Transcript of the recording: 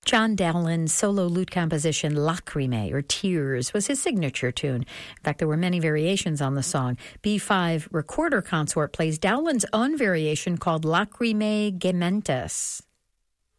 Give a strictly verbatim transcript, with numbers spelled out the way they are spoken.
John Dowland's solo lute composition Lacrimae, or Tears, was his signature tune. In fact, there were many variations on the song. B five Recorder Consort plays Dowland's own variation called Lacrimae Gementes.